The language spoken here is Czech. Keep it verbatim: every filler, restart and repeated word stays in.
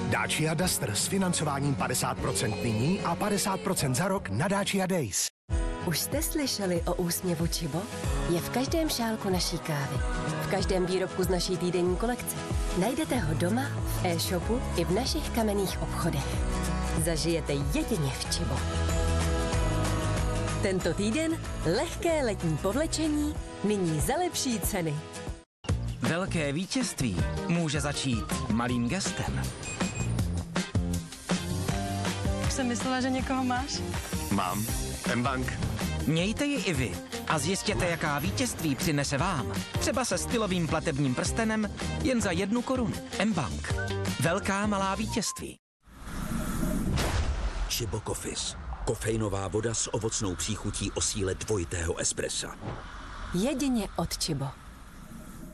Dacia Duster s financováním padesát procent nyní a padesát procent za rok na Dacia Days. Už jste slyšeli o úsměvu Chibo? Je v každém šálku naší kávy, v každém výrobku z naší týdenní kolekce. Najdete ho doma, v e-shopu i v našich kamenných obchodech. Zažijete jedině v Chibo. Tento týden lehké letní povlečení, nyní za lepší ceny. Velké vítězství může začít malým gestem. Už jsem myslela, že někoho máš. Mám. M-Bank. Mějte ji i vy a zjistěte, jaká vítězství přinese vám. Třeba se stylovým platebním prstenem jen za jednu korunu. M-Bank. Velká malá vítězství. Chibo Coffees. Kofeinová voda s ovocnou příchutí o síle dvojitého espressa. Jedině od Chibo.